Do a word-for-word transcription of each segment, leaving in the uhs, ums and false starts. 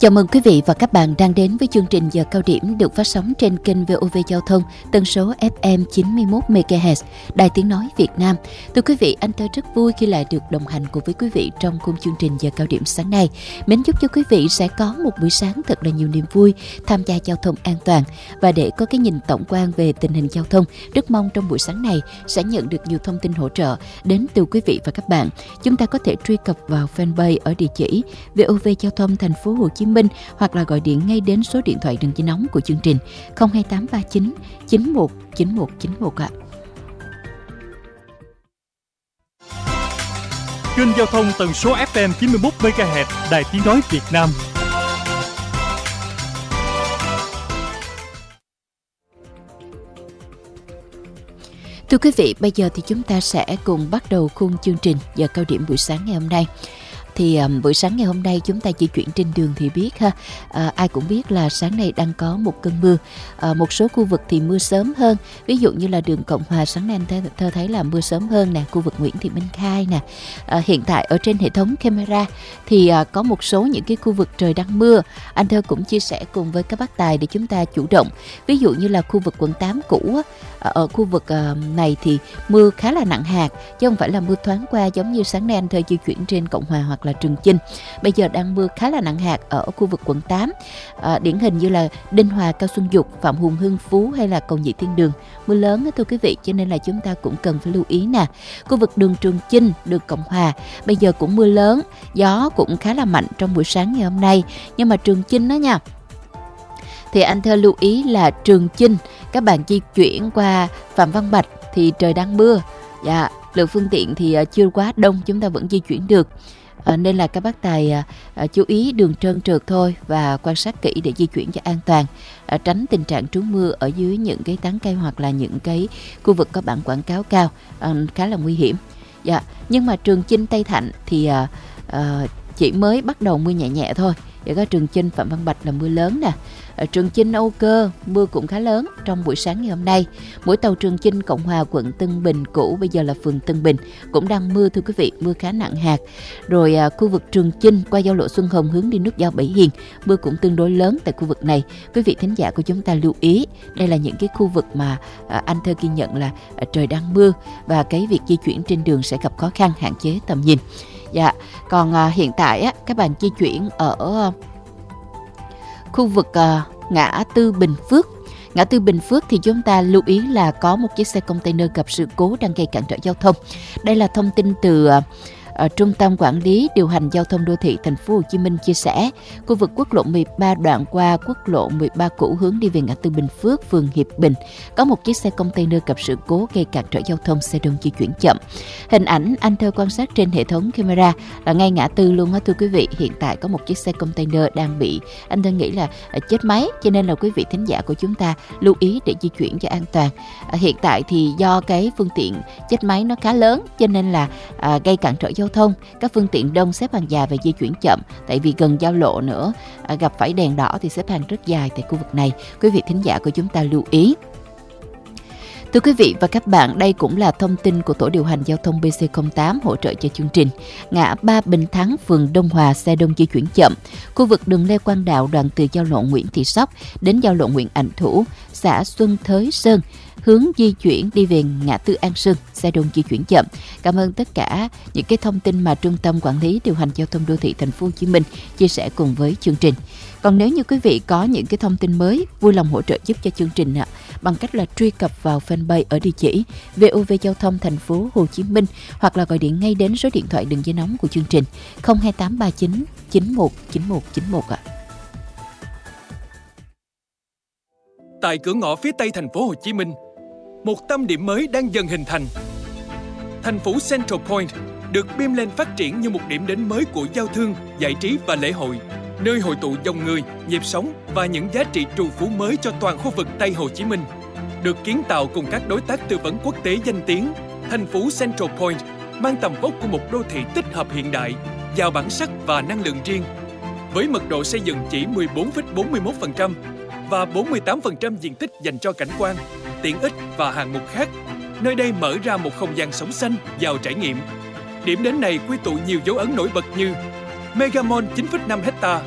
Chào mừng quý vị và các bạn đang đến với chương trình Giờ Cao Điểm được phát sóng trên kênh vê o vê Giao thông, tần số ép em chín mươi mốt mê ga héc, Đài Tiếng Nói Việt Nam. Thưa quý vị, anh Tơ rất vui khi lại được đồng hành cùng với quý vị trong khung chương trình Giờ Cao Điểm sáng nay. Mến chúc cho quý vị sẽ có một buổi sáng thật là nhiều niềm vui, tham gia giao thông an toàn. Và để có cái nhìn tổng quan về tình hình giao thông, rất mong trong buổi sáng này sẽ nhận được nhiều thông tin hỗ trợ đến từ quý vị và các bạn. Chúng ta có thể truy cập vào fanpage ở địa chỉ vê o vê Giao thông Thành phố Hồ Chí Minh hoặc là gọi điện ngay đến số điện thoại đường dây nóng của chương trình không hai tám ba chín chín một chín một chín một ạ. Kênh giao thông tần số ép em chín mươi mốt mê ga héc, Đài Tiếng Nói Việt Nam. Thưa quý vị, bây giờ thì chúng ta sẽ cùng bắt đầu khung chương trình Giờ Cao Điểm buổi sáng ngày hôm nay. Thì um, buổi sáng ngày hôm nay chúng ta di chuyển trên đường thì biết ha, à, ai cũng biết là sáng nay đang có một cơn mưa. À, một số khu vực thì mưa sớm hơn, ví dụ như là đường Cộng Hòa sáng nay anh Thơ thấy là mưa sớm hơn nè, khu vực Nguyễn Thị Minh Khai nè. À, hiện tại ở trên hệ thống camera thì à, có một số những cái khu vực trời đang mưa. Anh Thơ cũng chia sẻ cùng với các bác tài để chúng ta chủ động. Ví dụ như là khu vực quận tám cũ á, ở khu vực uh, này thì mưa khá là nặng hạt, chứ không phải là mưa thoáng qua giống như sáng nay anh Thơ di chuyển trên Cộng Hòa hoặc là Trường Chinh. Bây giờ đang mưa khá là nặng hạt ở khu vực quận tám, à, điển hình như là Đinh Hòa, Cao Xuân Dục, Phạm Hùng, Hưng Phú hay là Cầu Nhị Thiên Đường. Mưa lớn đó thưa quý vị, cho nên là chúng ta cũng cần phải lưu ý nè. Khu vực đường Trường Chinh, đường Cộng Hòa bây giờ cũng mưa lớn, gió cũng khá là mạnh trong buổi sáng ngày hôm nay. Nhưng mà Trường Chinh đó nha, thì anh Thơ lưu ý là Trường Chinh, các bạn di chuyển qua Phạm Văn Bạch thì trời đang mưa. Dạ, lượng phương tiện thì chưa quá đông, chúng ta vẫn di chuyển được. À, nên là các bác tài à, à, chú ý đường trơn trượt thôi và quan sát kỹ để di chuyển cho an toàn, à, tránh tình trạng trú mưa ở dưới những cái tán cây hoặc là những cái khu vực có bảng quảng cáo cao, à, khá là nguy hiểm. Dạ, nhưng mà Trường Chinh, Tây Thạnh thì à, à, chỉ mới bắt đầu mưa nhẹ nhẹ thôi. Để có Trường Chinh, Phạm Văn Bạch là mưa lớn nè. Ở Trường Chinh, Âu Cơ mưa cũng khá lớn trong buổi sáng ngày hôm nay. Mũi tàu Trường Chinh, Cộng Hòa, quận Tân Bình cũ, bây giờ là phường Tân Bình, cũng đang mưa thưa quý vị, mưa khá nặng hạt. Rồi à, khu vực Trường Chinh qua giao lộ Xuân Hồng hướng đi nút giao Bảy Hiền, mưa cũng tương đối lớn tại khu vực này. Quý vị thính giả của chúng ta lưu ý, đây là những cái khu vực mà à, anh Thơ ghi nhận là à, trời đang mưa và cái việc di chuyển trên đường sẽ gặp khó khăn, hạn chế tầm nhìn. Dạ, còn à, hiện tại á, các bạn di chuyển ở à, khu vực à, ngã tư Bình Phước. Ngã tư Bình Phước thì chúng ta lưu ý là có một chiếc xe container gặp sự cố đang gây cản trở giao thông. Đây là thông tin từ à, Ở Trung tâm Quản lý Điều hành Giao thông Đô thị Thành phố Hồ Chí Minh chia sẻ, khu vực quốc lộ mười ba đoạn qua quốc lộ mười ba cũ hướng đi về ngã tư Bình Phước, phường Hiệp Bình, có một chiếc xe container gặp sự cố gây cản trở giao thông, xe đông di chuyển chậm. Hình ảnh anh Thơ quan sát trên hệ thống camera là ngay ngã tư luôn á thưa quý vị. Hiện tại có một chiếc xe container đang bị, anh Thơ nghĩ là chết máy, cho nên là quý vị thính giả của chúng ta lưu ý để di chuyển cho an toàn. À, hiện tại thì do cái phương tiện chết máy nó khá lớn, cho nên là à, gây cản trở giao thông, các phương tiện đông xếp hàng dài và di chuyển chậm, tại vì gần giao lộ nữa, à, gặp phải đèn đỏ thì xếp hàng rất dài tại khu vực này. Quý vị thính giả của chúng ta lưu ý. Thưa quý vị và các bạn, đây cũng là thông tin của Tổ điều hành Giao thông bê xê không tám hỗ trợ cho chương trình. Ngã ba Bình Thắng, phường Đông Hòa, xe đông di chuyển chậm. Khu vực đường Lê Quang Đạo đoạn từ giao lộ Nguyễn Thị Sóc đến giao lộ Nguyễn Ảnh Thủ, xã Xuân Thới Sơn, hướng di chuyển đi về ngã tư An Sơn, xe đông di chuyển chậm. Cảm ơn tất cả những cái thông tin mà Trung tâm Quản lý Điều hành Giao thông Đô thị Thành phố Hồ Chí Minh chia sẻ cùng với chương trình. Còn nếu như quý vị có những cái thông tin mới, vui lòng hỗ trợ giúp cho chương trình ạ, bằng cách là truy cập vào fanpage ở địa chỉ vê o vê Giao thông Thành phố Hồ Chí Minh hoặc là gọi điện ngay đến số điện thoại đường dây nóng của chương trình không hai tám ba chín chín một chín một chín một ạ. Tại cửa ngõ phía Tây Thành phố Hồ Chí Minh, một tâm điểm mới đang dần hình thành. Thành phố Central Point được bim lên phát triển như một điểm đến mới của giao thương, giải trí và lễ hội, nơi hội tụ dòng người, nhịp sống và những giá trị trù phú mới cho toàn khu vực Tây Hồ Chí Minh. Được kiến tạo cùng các đối tác tư vấn quốc tế danh tiếng, thành phố Central Point mang tầm vóc của một đô thị tích hợp hiện đại, giàu bản sắc và năng lượng riêng. Với mật độ xây dựng chỉ mười bốn phẩy bốn mươi mốt phần trăm và bốn mươi tám phần trăm diện tích dành cho cảnh quan, tiện ích và hạng mục khác, nơi đây mở ra một không gian sống xanh, giàu trải nghiệm. Điểm đến này quy tụ nhiều dấu ấn nổi bật như Mega Mall chín phẩy năm hectare,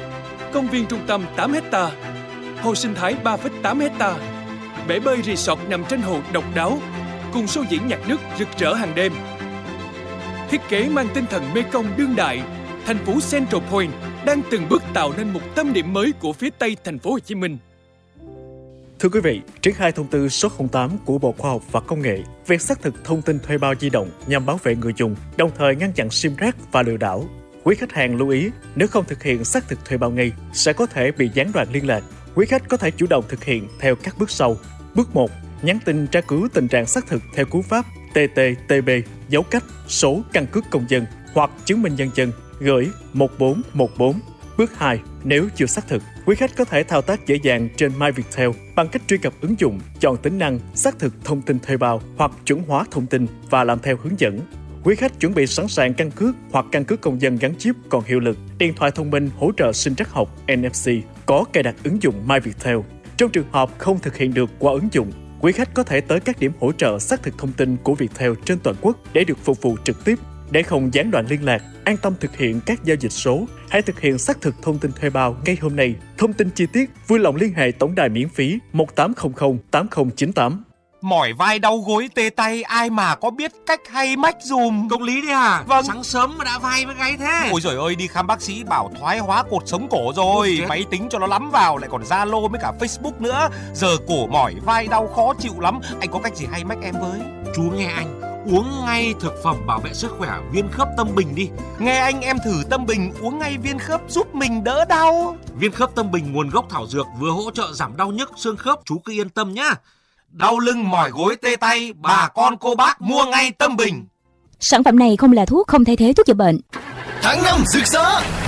công viên trung tâm tám héc ta, hồ sinh thái ba phẩy tám héc ta, bể bơi resort nằm trên hồ độc đáo, cùng show diễn nhạc nước rực rỡ hàng đêm. Thiết kế mang tinh thần Mekong đương đại, thành phố Central Point đang từng bước tạo nên một tâm điểm mới của phía Tây thành phố Hồ Chí Minh. Thưa quý vị, triển khai thông tư số không tám của Bộ Khoa học và Công nghệ về xác thực thông tin thuê bao di động nhằm bảo vệ người dùng, đồng thời ngăn chặn sim rác và lừa đảo. Quý khách hàng lưu ý, nếu không thực hiện xác thực thuê bao ngay, sẽ có thể bị gián đoạn liên lạc. Quý khách có thể chủ động thực hiện theo các bước sau. Bước một, nhắn tin tra cứu tình trạng xác thực theo cú pháp tê tê tê bê, dấu cách, số căn cước công dân hoặc chứng minh nhân dân, gửi một bốn một bốn. Bước hai, nếu chưa xác thực, quý khách có thể thao tác dễ dàng trên MyViettel bằng cách truy cập ứng dụng, chọn tính năng xác thực thông tin thuê bao hoặc chuẩn hóa thông tin và làm theo hướng dẫn. Quý khách chuẩn bị sẵn sàng căn cước hoặc căn cước công dân gắn chip còn hiệu lực, điện thoại thông minh hỗ trợ sinh trắc học en ép xê có cài đặt ứng dụng MyViettel. Trong trường hợp không thực hiện được qua ứng dụng, quý khách có thể tới các điểm hỗ trợ xác thực thông tin của Viettel trên toàn quốc để được phục vụ trực tiếp. Để không gián đoạn liên lạc, an tâm thực hiện các giao dịch số, hãy thực hiện xác thực thông tin thuê bao ngay hôm nay. Thông tin chi tiết, vui lòng liên hệ tổng đài miễn phí một tám không không tám không chín tám. Mỏi vai đau gối tê tay, ai mà có biết cách hay mách dùm. Công lý đấy à? Vâng. Sáng sớm mà đã vai với gáy thế. Ôi giời ơi, đi khám bác sĩ bảo thoái hóa cột sống cổ rồi. Máy tính cho nó lắm vào, lại còn Zalo với cả Facebook nữa. Giờ cổ mỏi vai đau khó chịu lắm. Anh có cách gì hay mách em với? Chú nghe anh, uống ngay thực phẩm bảo vệ sức khỏe viên khớp Tâm Bình đi. Nghe anh, em thử Tâm Bình uống ngay viên khớp giúp mình đỡ đau. Viên khớp Tâm Bình nguồn gốc thảo dược, vừa hỗ trợ giảm đau nhức xương khớp, chú cứ yên tâm nhá. Đau lưng mỏi gối tê tay, bà con cô bác mua ngay Tâm Bình. Sản phẩm này không là thuốc, không thay thế thuốc chữa bệnh. Tháng năm rực rỡ,